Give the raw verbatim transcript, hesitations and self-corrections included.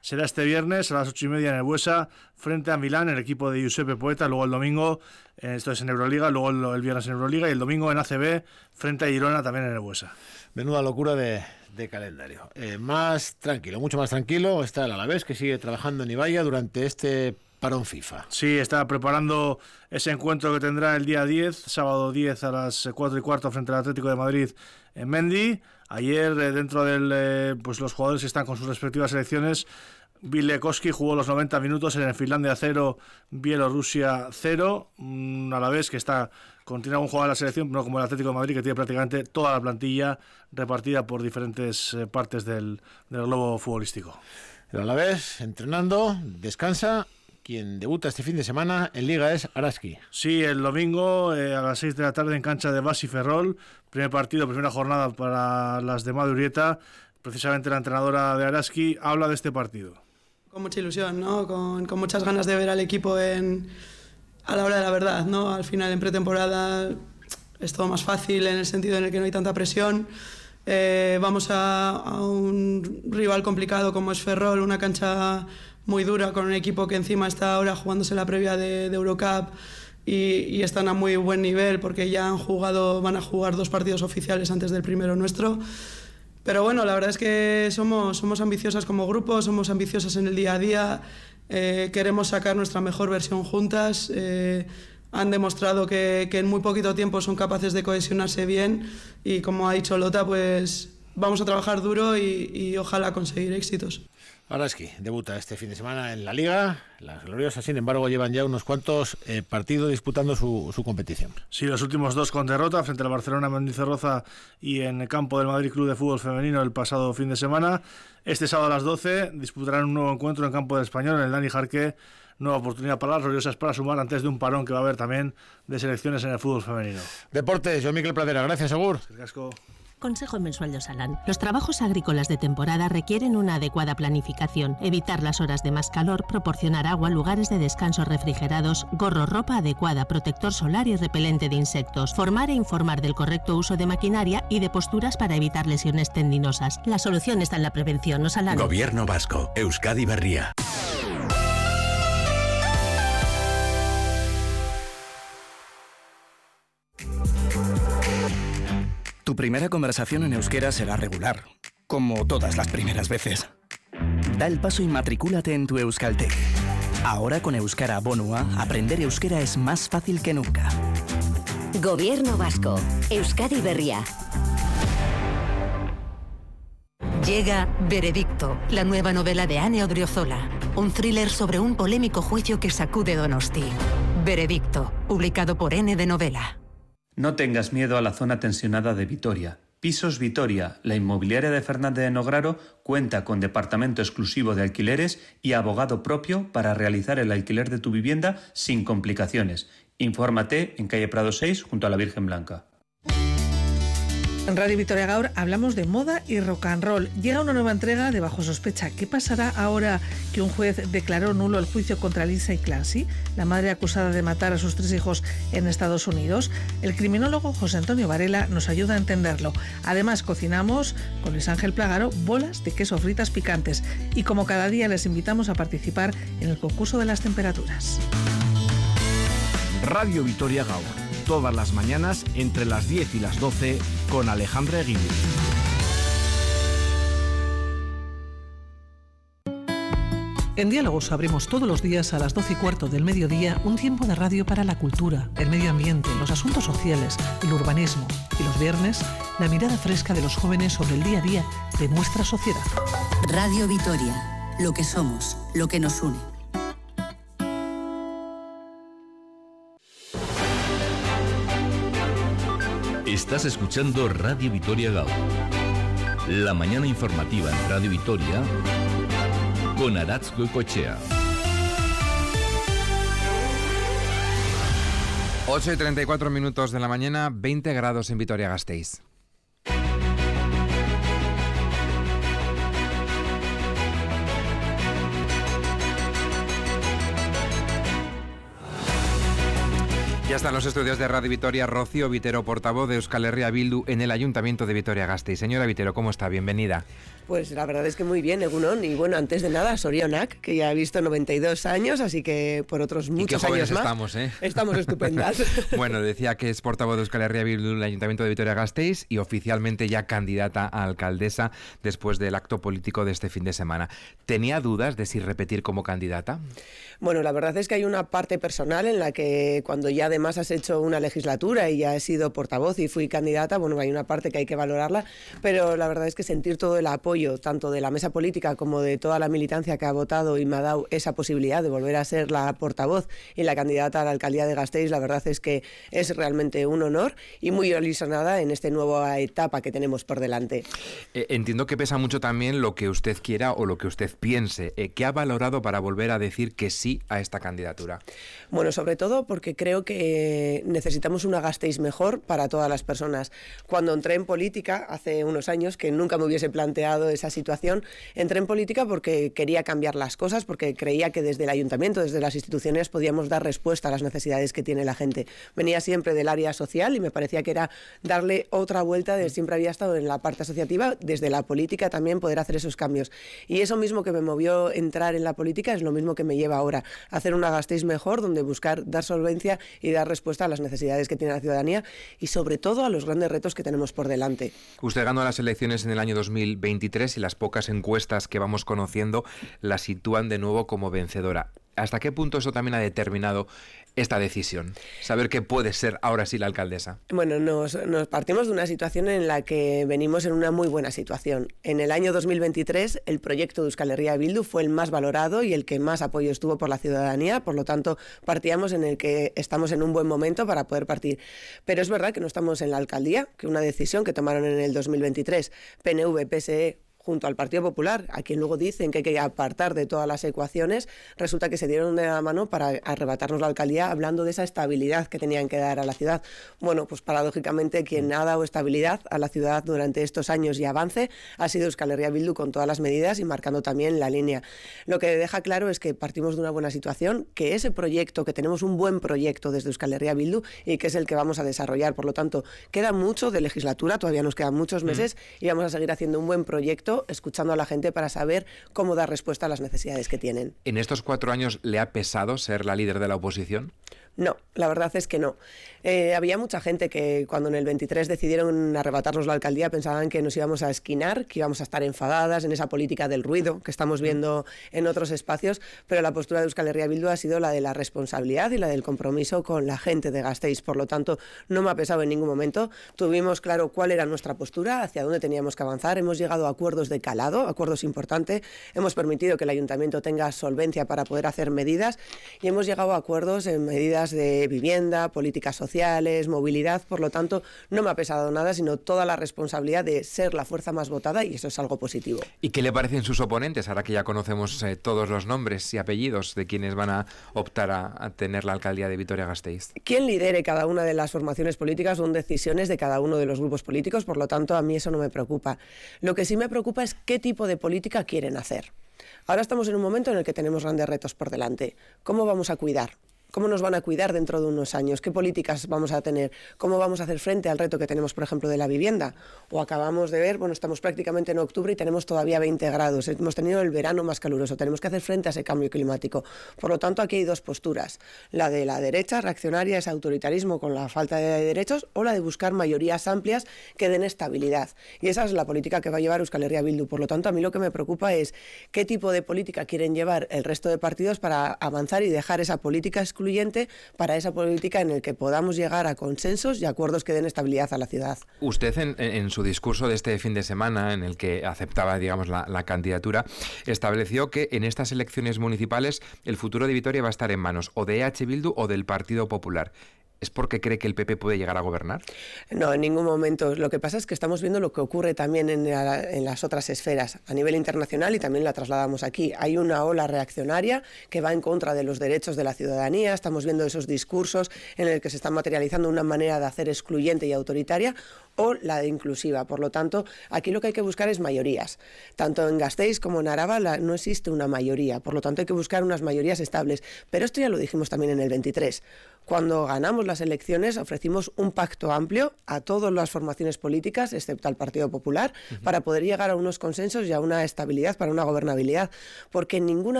será este viernes a las ocho y media en el Buesa, frente a Milán, el equipo de Giuseppe Poeta. Luego el domingo, eh, esto es en Euroliga, luego el, el viernes en Euroliga, y el domingo en A C B, frente a Girona, también en el Buesa. Menuda locura de, de calendario. Eh, más tranquilo, mucho más tranquilo está el Alavés, que sigue trabajando en Ibaya durante este parón FIFA. Sí, está preparando ese encuentro que tendrá el día diez, sábado diez a las cuatro y cuarto frente al Atlético de Madrid en Mendy. Ayer, eh, dentro del eh, pues los jugadores que están con sus respectivas selecciones, Vilekowski jugó los noventa minutos en el Finlandia cero, Bielorrusia cero. Un Alavés que está continúa un jugador de la selección, no como el Atlético de Madrid, que tiene prácticamente toda la plantilla repartida por diferentes eh, partes del, del globo futbolístico. El Alavés entrenando, descansa. Quien debuta este fin de semana en Liga es Araski. Sí, el domingo eh, a las seis de la tarde en cancha de Basi Ferrol. Primer partido, primera jornada para las de Madurieta. Precisamente la entrenadora de Araski habla de este partido. Con mucha ilusión, ¿no? Con, con muchas ganas de ver al equipo en, a la hora de la verdad, ¿no? Al final, en pretemporada, es todo más fácil en el sentido en el que no hay tanta presión. Eh, vamos a, a un rival complicado como es Ferrol, una cancha muy dura, con un equipo que encima está ahora jugándose la previa de, de Eurocup y, y están a muy buen nivel porque ya han jugado, van a jugar dos partidos oficiales antes del primero nuestro. Pero bueno, la verdad es que somos, somos ambiciosas como grupo, somos ambiciosas en el día a día, eh, queremos sacar nuestra mejor versión juntas. Eh, han demostrado que, que en muy poquito tiempo son capaces de cohesionarse bien y, como ha dicho Lota, pues vamos a trabajar duro y, y ojalá conseguir éxitos. Araski debuta este fin de semana en la Liga. Las gloriosas, sin embargo, llevan ya unos cuantos eh, partidos disputando su, su competición. Sí, los últimos dos con derrota frente al Barcelona Mendizorroza y en el campo del Madrid Club de Fútbol Femenino el pasado fin de semana. Este sábado a las doce disputarán un nuevo encuentro en campo del Español, en el Dani Jarque. Nueva oportunidad para las gloriosas para sumar antes de un parón que va a haber también de selecciones en el fútbol femenino. Deportes, yo Miquel Pradera, gracias, Agur. Casco. Consejo mensual de Osalan. Los trabajos agrícolas de temporada requieren una adecuada planificación, evitar las horas de más calor, proporcionar agua, lugares de descanso refrigerados, gorro, ropa adecuada, protector solar y repelente de insectos, formar e informar del correcto uso de maquinaria y de posturas para evitar lesiones tendinosas. La solución está en la prevención. Osalan. Gobierno vasco. Euskadi Berria. Tu primera conversación en euskera será regular, como todas las primeras veces. Da el paso y matricúlate en tu Euskalteg. Ahora con Euskara Bonua, aprender euskera es más fácil que nunca. Gobierno vasco. Euskadi Berria. Llega Veredicto, la nueva novela de Ane Odriozola. Un thriller sobre un polémico juicio que sacude Donosti. Veredicto, publicado por N de Novela. No tengas miedo a la zona tensionada de Vitoria. Pisos Vitoria, la inmobiliaria de Fernández de Nograro, cuenta con departamento exclusivo de alquileres y abogado propio para realizar el alquiler de tu vivienda sin complicaciones. Infórmate en calle Prado seis, junto a la Virgen Blanca. En Radio Vitoria Gaur hablamos de moda y rock and roll. Llega una nueva entrega de Bajo Sospecha. ¿Qué pasará ahora que un juez declaró nulo el juicio contra Lindsay Clancy, la madre acusada de matar a sus tres hijos en Estados Unidos? El criminólogo José Antonio Varela nos ayuda a entenderlo. Además, cocinamos con Luis Ángel Plagaro bolas de queso fritas picantes. Y como cada día, les invitamos a participar en el concurso de las temperaturas. Radio Vitoria Gaur. Todas las mañanas entre las diez y las doce con Alejandra Eguín. En Diálogos abrimos todos los días a las doce y cuarto del mediodía un tiempo de radio para la cultura, el medio ambiente, los asuntos sociales, el urbanismo. Y los viernes, la mirada fresca de los jóvenes sobre el día a día de nuestra sociedad. Radio Vitoria, lo que somos, lo que nos une. Estás escuchando Radio Vitoria Gaur. La mañana informativa en Radio Vitoria con Aratz Goicoechea. ocho y treinta y cuatro minutos de la mañana, veinte grados en Vitoria-Gasteiz. Ya están los estudios de Radio Vitoria, Rocío Vitero, portavoz de Euskal Herria Bildu en el Ayuntamiento de Vitoria-Gasteiz. Señora Vitero, ¿cómo está? Bienvenida. Pues la verdad es que muy bien, Egunon. Y bueno, antes de nada, Sorionak, que ya ha visto noventa y dos años, así que por otros muchos años más. Estamos, ¿eh? Estamos estupendas. Bueno, decía que es portavoz de Euskal Herria Bildu en el Ayuntamiento de Vitoria-Gasteiz y oficialmente ya candidata a alcaldesa después del acto político de este fin de semana. ¿Tenía dudas de si repetir como candidata? Bueno, la verdad es que hay una parte personal en la que cuando ya además has hecho una legislatura y ya he sido portavoz y fui candidata, bueno, hay una parte que hay que valorarla, pero la verdad es que sentir todo el apoyo, tanto de la mesa política como de toda la militancia que ha votado y me ha dado esa posibilidad de volver a ser la portavoz y la candidata a la alcaldía de Gasteiz, la verdad es que es realmente un honor y muy ilusionada en esta nueva etapa que tenemos por delante. Eh, entiendo que pesa mucho también lo que usted quiera o lo que usted piense. Eh, ¿Qué ha valorado para volver a decir que sí a esta candidatura? Bueno, sobre todo porque creo que necesitamos una Gasteiz mejor para todas las personas. Cuando entré en política hace unos años, que nunca me hubiese planteado esa situación, entré en política porque quería cambiar las cosas, porque creía que desde el ayuntamiento, desde las instituciones, podíamos dar respuesta a las necesidades que tiene la gente. Venía siempre del área social y me parecía que era darle otra vuelta, de siempre había estado en la parte asociativa, desde la política también poder hacer esos cambios. Y eso mismo que me movió entrar en la política es lo mismo que me lleva ahora, a hacer una Gasteiz mejor, donde buscar dar solvencia y dar respuesta a las necesidades que tiene la ciudadanía y sobre todo a los grandes retos que tenemos por delante. Usted ganó las elecciones en el año dos mil veintitrés y las pocas encuestas que vamos conociendo la sitúan de nuevo como vencedora. ¿Hasta qué punto eso también ha determinado esta decisión? Saber que puede ser ahora sí la alcaldesa. Bueno, nos, nos partimos de una situación en la que venimos en una muy buena situación. En el año dos mil veintitrés el proyecto de Euskal Herria Bildu fue el más valorado y el que más apoyo estuvo por la ciudadanía, por lo tanto partíamos en el que estamos en un buen momento para poder partir. Pero es verdad que no estamos en la alcaldía, que una decisión que tomaron en el dos mil veintitrés P N V, P S E junto al Partido Popular, a quien luego dicen que hay que apartar de todas las ecuaciones, resulta que se dieron de la mano para arrebatarnos la alcaldía hablando de esa estabilidad que tenían que dar a la ciudad. Bueno, pues paradójicamente quien ha dado estabilidad a la ciudad durante estos años y avance ha sido Euskal Herria Bildu con todas las medidas y marcando también la línea. Lo que deja claro es que partimos de una buena situación, que ese proyecto, que tenemos un buen proyecto desde Euskal Herria Bildu y que es el que vamos a desarrollar. Por lo tanto, queda mucho de legislatura, todavía nos quedan muchos meses mm. y vamos a seguir haciendo un buen proyecto, escuchando a la gente para saber cómo dar respuesta a las necesidades que tienen. ¿En estos cuatro años le ha pesado ser la líder de la oposición? No, la verdad es que no. Eh, había mucha gente que cuando en el veintitrés decidieron arrebatarnos la alcaldía pensaban que nos íbamos a esquinar, que íbamos a estar enfadadas en esa política del ruido que estamos viendo en otros espacios, pero la postura de Euskal Herria Bildu ha sido la de la responsabilidad y la del compromiso con la gente de Gasteiz. Por lo tanto, no me ha pesado en ningún momento. Tuvimos claro cuál era nuestra postura, hacia dónde teníamos que avanzar. Hemos llegado a acuerdos de calado, acuerdos importantes. Hemos permitido que el ayuntamiento tenga solvencia para poder hacer medidas y hemos llegado a acuerdos en medidas de vivienda, políticas sociales, movilidad. Por lo tanto, no me ha pesado nada, sino toda la responsabilidad de ser la fuerza más votada y eso es algo positivo. ¿Y qué le parecen sus oponentes, ahora que ya conocemos eh, todos los nombres y apellidos de quienes van a optar a, a tener la alcaldía de Vitoria-Gasteiz? Quien lidere cada una de las formaciones políticas son decisiones de cada uno de los grupos políticos, por lo tanto, a mí eso no me preocupa. Lo que sí me preocupa es qué tipo de política quieren hacer. Ahora estamos en un momento en el que tenemos grandes retos por delante. ¿Cómo vamos a cuidar? ¿Cómo nos van a cuidar dentro de unos años? ¿Qué políticas vamos a tener? ¿Cómo vamos a hacer frente al reto que tenemos, por ejemplo, de la vivienda? O acabamos de ver, bueno, estamos prácticamente en octubre y tenemos todavía veinte grados. Hemos tenido el verano más caluroso. Tenemos que hacer frente a ese cambio climático. Por lo tanto, aquí hay dos posturas. La de la derecha reaccionaria, ese autoritarismo con la falta de derechos, o la de buscar mayorías amplias que den estabilidad. Y esa es la política que va a llevar Euskal Herria Bildu. Por lo tanto, a mí lo que me preocupa es qué tipo de política quieren llevar el resto de partidos para avanzar y dejar esa política excluyente para esa política en el que podamos llegar a consensos y acuerdos que den estabilidad a la ciudad. Usted en, en su discurso de este fin de semana, en el que aceptaba, digamos, la, la candidatura, estableció que en estas elecciones municipales el futuro de Vitoria va a estar en manos o de E H Bildu o del Partido Popular. ¿Es porque cree que el P P puede llegar a gobernar? No, en ningún momento. Lo que pasa es que estamos viendo lo que ocurre también en, la, en las otras esferas, a nivel internacional, y también la trasladamos aquí. Hay una ola reaccionaria que va en contra de los derechos de la ciudadanía. Estamos viendo esos discursos en el que se está materializando una manera de hacer excluyente y autoritaria, o la de inclusiva. Por lo tanto, aquí lo que hay que buscar es mayorías. Tanto en Gasteiz como en Araba la, no existe una mayoría. Por lo tanto, hay que buscar unas mayorías estables. Pero esto ya lo dijimos también en el veintitrés. Cuando ganamos las elecciones ofrecimos un pacto amplio a todas las formaciones políticas, excepto al Partido Popular, uh-huh. para poder llegar a unos consensos y a una estabilidad, para una gobernabilidad, porque en ninguna